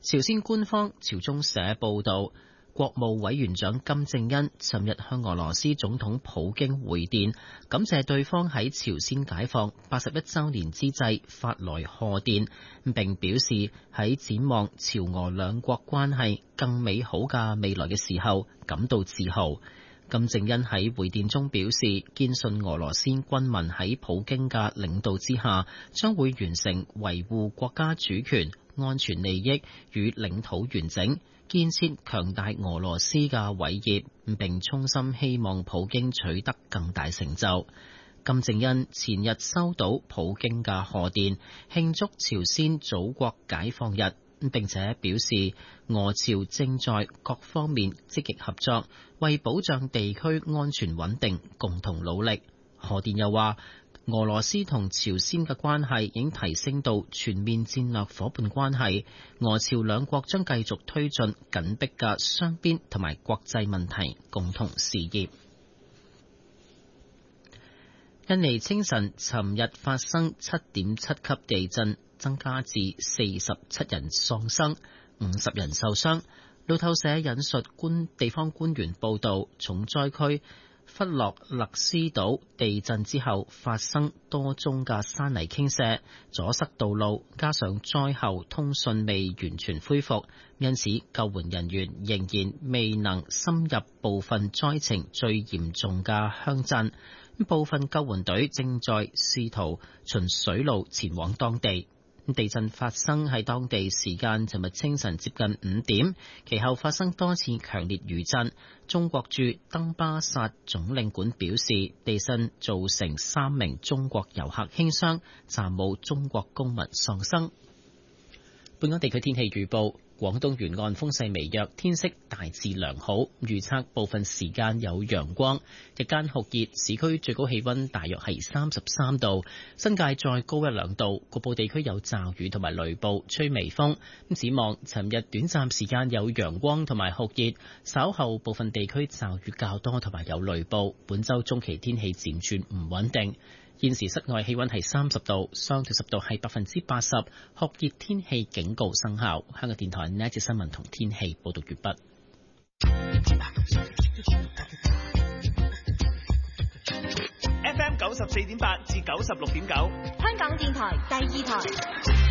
朝鮮官方朝中社報道，國務委員長金正恩尋日向俄羅斯總統普京回電，感謝對方喺朝鮮解放81週年之際發來賀電，並表示喺展望朝俄兩國關係更美好嘅未來嘅時候感到自豪。金正恩喺回電中表示，堅信俄羅斯軍民喺普京嘅領導之下，將會完成維護國家主權、安全利益與領土完整，建設強大俄羅斯嘅偉業，並衷心希望普京取得更大成就。金正恩前日收到普京嘅賀電，慶祝朝鮮祖國解放日，並且表示俄朝正在各方面積極合作，為保障地區安全穩定共同努力。賀電又話，俄羅斯同朝鮮嘅關係已經提升到全面戰略夥伴關係，俄朝兩國將繼續推進緊迫嘅雙邊同埋國際問題共同事業。印尼清晨尋日發生7.7級地震，增加至47人喪生，50人受傷。路透社引述地方官員報道，重災區弗洛勒斯島地震之後發生多宗嘅山泥傾瀉，阻塞道路，加上災後通訊未完全恢復，因此救援人員仍然未能深入部分災情最嚴重嘅鄉鎮。部分救援隊正在試圖循水路前往當地。地震發生喺當地時間尋日清晨接近5點，其後發生多次強烈餘震。中國駐登巴薩總領館表示，地震造成3名中國遊客輕傷，暫無中國公民喪生。本港地區天氣預報。廣東沿岸風勢微弱，天色大致良好，預測部分時間有陽光，日間酷熱，市區最高氣溫大約係33度，新界再高1-2度，局部地區有驟雨同埋雷暴，吹微風。展望尋日短暫時間有陽光同埋酷熱，稍後部分地區驟雨較多同埋有雷暴。本週中期天氣漸轉唔穩定。現時室外氣溫係30度，相對濕度係80%，酷熱天氣警告生效。香港電台呢一節新聞同天氣報道完畢。 FM 94.8至96.9，香港電台第2台。